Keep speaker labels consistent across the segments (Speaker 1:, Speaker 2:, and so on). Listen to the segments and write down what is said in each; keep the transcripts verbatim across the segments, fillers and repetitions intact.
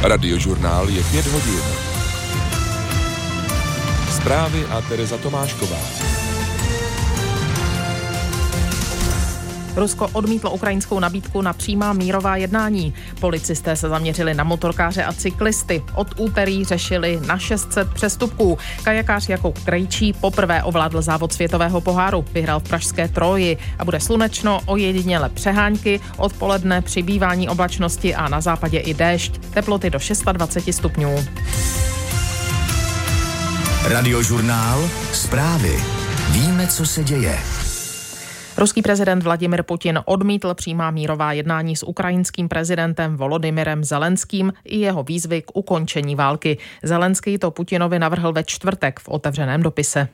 Speaker 1: Radiožurnál je pět hodin. Zprávy a Tereza Tomášková.
Speaker 2: Rusko odmítlo ukrajinskou nabídku na přímá mírová jednání. Policisté se zaměřili na motorkáře a cyklisty. Od úterý řešili na šest set přestupků. Kajakář Jakub Krejčí poprvé ovládl závod světového poháru. Vyhrál v pražské Troji a bude slunečno, ojediněle přehánky, odpoledne přibývání oblačnosti a na západě i déšť. Teploty do dvacet šest stupňů.
Speaker 3: Radiožurnál, zprávy. Víme, co se děje.
Speaker 2: Ruský prezident Vladimir Putin odmítl přímá mírová jednání s ukrajinským prezidentem Volodymyrem Zelenským i jeho výzvy k ukončení války. Zelenský to Putinovi navrhl ve čtvrtek v otevřeném dopise.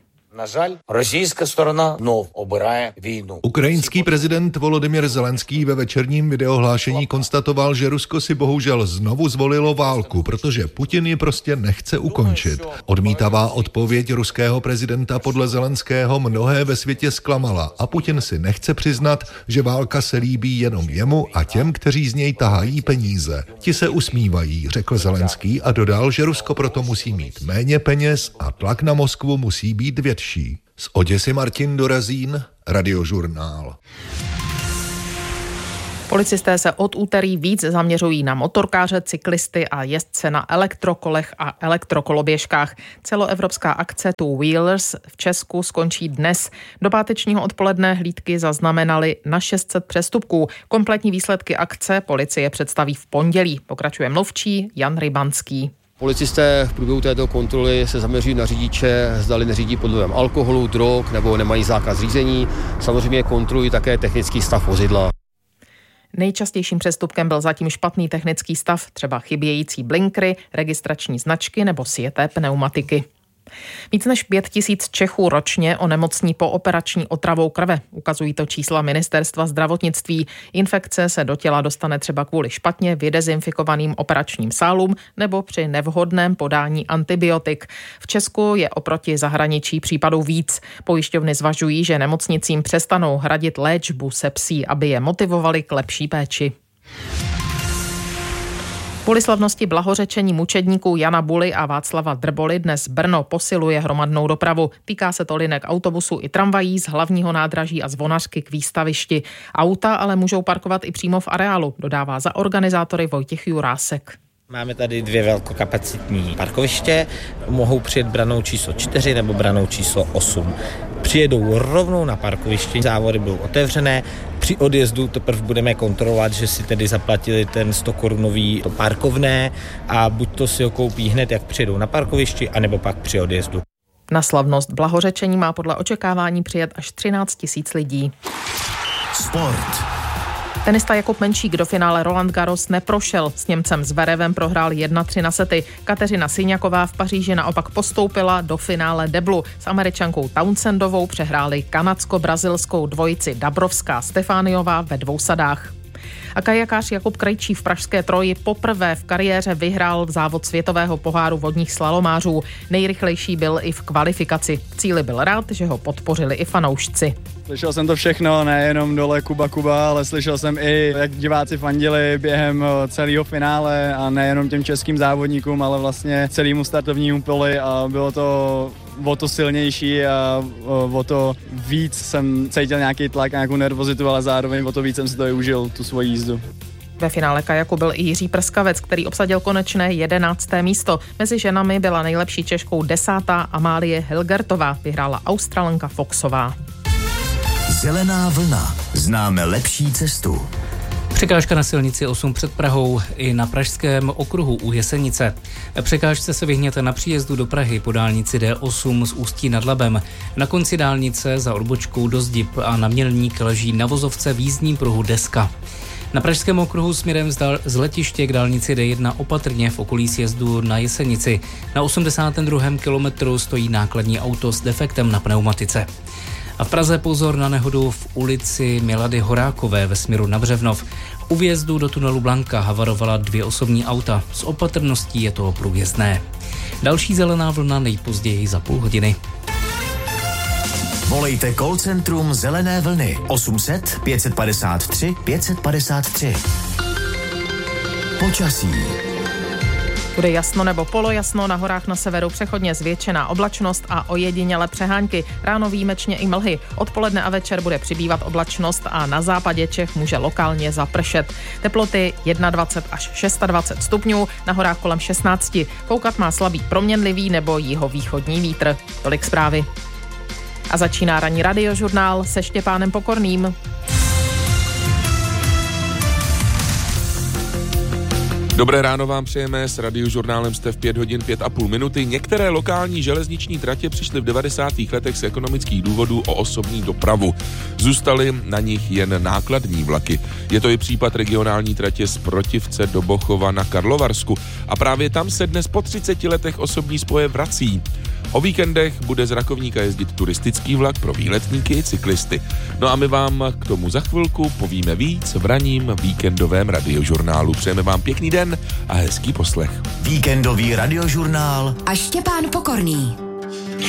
Speaker 4: Ukrajinský prezident Volodymyr Zelenský ve večerním videohlášení konstatoval, že Rusko si bohužel znovu zvolilo válku, protože Putin ji prostě nechce ukončit. Odmítavá odpověď ruského prezidenta podle Zelenského mnohé ve světě zklamala a Putin si nechce přiznat, že válka se líbí jenom jemu a těm, kteří z něj tahají peníze. Ti se usmívají, řekl Zelenský a dodal, že Rusko proto musí mít méně peněz a tlak na Moskvu musí být větší. Z Oděsy Martin Dorazín, Radiožurnál.
Speaker 2: Policisté se od úterý víc zaměřují na motorkáře, cyklisty a jezdce na elektrokolech a elektrokoloběžkách. Celoevropská akce Two Wheelers v Česku skončí dnes. Do pátečního odpoledne hlídky zaznamenaly na šest set přestupků. Kompletní výsledky akce policie představí v pondělí. Pokračuje mluvčí Jan Rybanský.
Speaker 5: Policisté v průběhu této kontroly se zaměří na řidiče, zdali neřídí pod vlivem alkoholu, drog nebo nemají zákaz řízení. Samozřejmě kontrolují také technický stav vozidla.
Speaker 2: Nejčastějším přestupkem byl zatím špatný technický stav, třeba chybějící blinkry, registrační značky nebo sjeté pneumatiky. Víc než pět tisíc Čechů ročně onemocní po operační otravou krve. Ukazují to čísla Ministerstva zdravotnictví. Infekce se do těla dostane třeba kvůli špatně vydezinfikovaným operačním sálům nebo při nevhodném podání antibiotik. V Česku je oproti zahraničí případů víc. Pojišťovny zvažují, že nemocnicím přestanou hradit léčbu sepsí, aby je motivovali k lepší péči. Kvůli slavnosti blahořečení mučedníků Jana Buly a Václava Drboly dnes Brno posiluje hromadnou dopravu. Týká se to linek autobusu i tramvají z hlavního nádraží a Zvonařky k výstavišti. Auta ale můžou parkovat i přímo v areálu, dodává za organizátory Vojtěch Jurásek.
Speaker 6: Máme tady dvě velkokapacitní parkoviště, mohou přijet branou číslo čtyři nebo branou číslo osm. Přijedou rovnou na parkoviště, závody budou otevřené, při odjezdu teprve budeme kontrolovat, že si tedy zaplatili ten sto korunový parkovné a buď to si ho koupí hned, jak přijedou na parkovišti, anebo pak při odjezdu.
Speaker 2: Na slavnost blahořečení má podle očekávání přijet až třináct tisíc lidí.
Speaker 3: Sport.
Speaker 2: Tenista Jakub Menšík do finále Roland Garros neprošel. S Němcem Zverevem prohrál jedna tři na sety. Kateřina Syňaková v Paříži naopak postoupila do finále deblu. S Američankou Townsendovou přehráli kanadsko-brazilskou dvojici Dabrovská Stefániová ve dvou sadách. A kajakář Jakub Krejčí v pražské Troji poprvé v kariéře vyhrál závod světového poháru vodních slalomářů. Nejrychlejší byl i v kvalifikaci. V cíli byl rád, že ho podpořili i fanoušci.
Speaker 7: Slyšel jsem to všechno, nejenom dole Kuba Kuba, ale slyšel jsem i, jak diváci fandili během celého finále a nejenom těm českým závodníkům, ale vlastně celému startovnímu poli a bylo to o to silnější a o to víc jsem cítil nějaký tlak, nějakou nervozitu, ale zároveň o to víc jsem si to i užil, tu svoji jízdu.
Speaker 2: Ve finále kajaku byl i Jiří Prskavec, který obsadil konečné jedenácté místo. Mezi ženami byla nejlepší Češkou desátá Amálie Hilgertová, vyhrála Australanka Foxová.
Speaker 3: Zelená vlna. Známe lepší cestu.
Speaker 8: Překážka na silnici osm před Prahou i na pražském okruhu u Jesenice. Překážce se vyhněte na příjezdu do Prahy po dálnici D osm z Ústí nad Labem. Na konci dálnice za odbočkou do Zdib a na Mělník leží na vozovce v jízdním pruhu deska. Na pražském okruhu směrem z letiště k dálnici D jedna opatrně v okolí sjezdu na Jesenici. Na osmdesátém druhém kilometru stojí nákladní auto s defektem na pneumatice. A v Praze pozor na nehodu v ulici Milady Horákové ve směru na Břevnov. U vjezdu do tunelu Blanka havarovala dvě osobní auta. S opatrností je to průjezdné. Další zelená vlna nejpozději za půl hodiny.
Speaker 3: Volejte call centrum Zelené vlny osm set pět padesát tři pět padesát tři. Počasí.
Speaker 2: Bude jasno nebo polojasno, na horách na severu přechodně zvětšená oblačnost a ojediněle přehánky. Ráno výjimečně i mlhy. Odpoledne a večer bude přibývat oblačnost a na západě Čech může lokálně zapršet. Teploty dvacet jedna až dvacet šest stupňů, na horách kolem šestnáct. Foukat má slabý proměnlivý nebo jihovýchodní vítr. Tolik zprávy. A začíná ranní radiožurnál se Štěpánem Pokorným.
Speaker 1: Dobré ráno vám přejeme, s radiožurnálem jste v pět hodin pět a půl minuty. Některé lokální železniční tratě přišly v devadesátých letech z ekonomických důvodů o osobní dopravu. Zůstaly na nich jen nákladní vlaky. Je to i případ regionální tratě z Protivce do Bochova na Karlovarsku. A právě tam se dnes po třiceti letech osobní spoje vrací. O víkendech bude z Rakovníka jezdit turistický vlak pro výletníky i cyklisty. No a my vám k tomu za chvilku povíme víc v ranním víkendovém radiožurnálu. Přejeme vám pěkný den a hezký poslech.
Speaker 3: Víkendový radiožurnál
Speaker 9: a Štěpán Pokorný.